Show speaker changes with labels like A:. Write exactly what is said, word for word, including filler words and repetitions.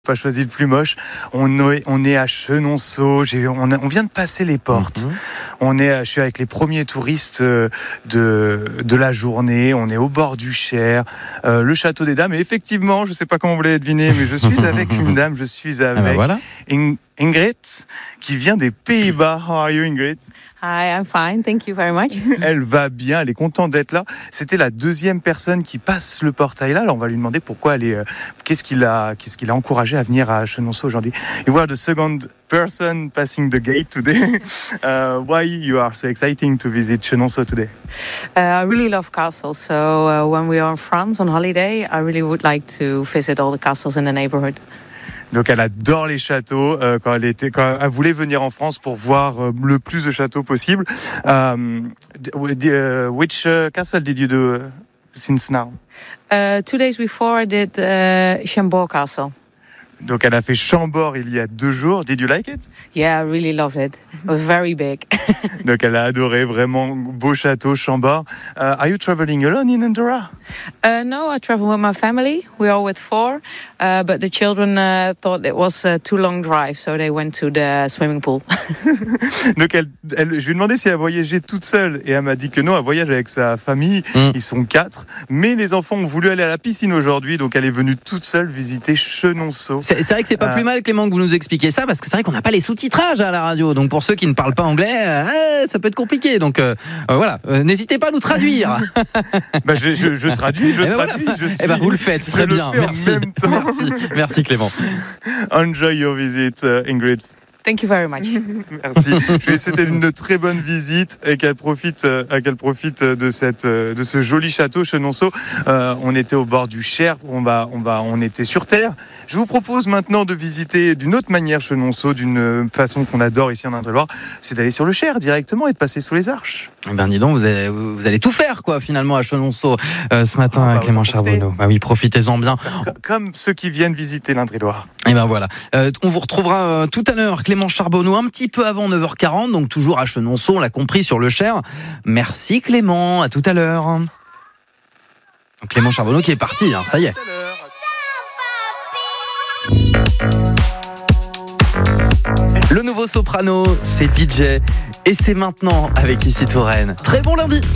A: Pas choisi le plus moche. On est, on est à Chenonceau. J'ai, on, a, on vient de passer les portes. Mmh. On est, je suis avec les premiers touristes de, de la journée. On est au bord du Cher, euh, le château des dames. Et effectivement, je ne sais pas comment vous l'avez deviné, mais je suis avec une dame. Je suis avec ah ben voilà. In- Ingrid, qui vient des Pays-Bas. How are you, Ingrid?
B: Hi, I'm fine. Thank you very much.
A: Elle va bien. Elle est contente d'être là. C'était la deuxième personne qui passe le portail là. Alors on va lui demander pourquoi elle est. Euh, qu'est-ce qu'il a, qu'est-ce qu'il a encouragé à venir à Chenonceau aujourd'hui. You are the second person passing the gate today. uh, why you are so exciting to visit Chenonceau today?
B: Uh, I really love castles. So uh, when we are in France on holiday, I really would like to visit all the castles in the neighborhood.
A: Donc elle adore les châteaux. Euh, quand elle était, quand elle voulait venir en France pour voir euh, le plus de châteaux possible. Um, uh, which uh, castle did you do uh, since now?
B: Uh, two days before I did uh, Chambord Castle.
A: Donc elle a fait Chambord il y a deux jours. Did you like it?
B: Yeah, I really loved it. It was very big.
A: Donc elle a adoré, vraiment beau château Chambord. Uh, are you traveling alone in Andorra?
B: Uh, no, I travel with my family. We are with four, uh, but the children uh, thought it was a too long drive, so they went to the swimming pool.
A: Donc elle, elle, je lui ai demandé si elle voyageait toute seule et elle m'a dit que non, elle voyage avec sa famille. Mm. Ils sont quatre, mais les enfants ont voulu aller à la piscine aujourd'hui, donc elle est venue toute seule visiter Chenonceau.
C: C'est, c'est vrai que c'est pas euh... plus mal, Clément, que vous nous expliquiez ça, parce que c'est vrai qu'on n'a pas les sous-titrages à la radio. Donc pour ceux qui ne parlent pas anglais, euh, ça peut être compliqué. Donc euh, euh, voilà, euh, n'hésitez pas à nous traduire.
A: bah, je, je, je traduis, je
C: et ben
A: traduis.
C: Voilà.
A: Je suis...
C: Eh ben vous le faites très
A: je
C: bien.
A: Le
C: Merci. merci, merci Clément.
A: Enjoy your visit, uh, Ingrid.
B: Thank you very much.
A: Merci. Je vais souhaiter une très bonne visite et qu'elle profite, euh, qu'elle profite de cette, euh, de ce joli château Chenonceau. Euh, on était au bord du Cher. On va, on va, on était sur terre. Je vous propose maintenant de visiter d'une autre manière Chenonceau, d'une façon qu'on adore ici en Indre-et-Loire, c'est d'aller sur le Cher directement et de passer sous les arches.
C: Eh ben dis donc, vous allez, vous allez tout faire quoi finalement à Chenonceau euh, ce matin, ah, bah, Clément Charbonneau. Bah oui, profitez-en bien.
A: Comme ceux qui viennent visiter l'Indre-et-Loire.
C: Et ben voilà. Euh, on vous retrouvera euh, tout à l'heure, Clément Charbonneau, un petit peu avant neuf heures quarante, donc toujours à Chenonceau, on l'a compris, sur le Cher. Merci Clément, à tout à l'heure. Donc, Clément Charbonneau qui est parti, hein, ça y est. Le nouveau soprano, c'est D J, et c'est maintenant avec Ici Touraine. Très bon lundi.